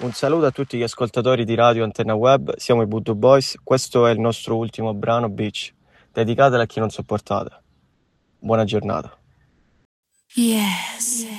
Un saluto a tutti gli ascoltatori di Radio Antenna Web, siamo i Voodoo Boys, questo è il nostro ultimo brano Beach, dedicato a chi non sopportate. Buona giornata. Yes.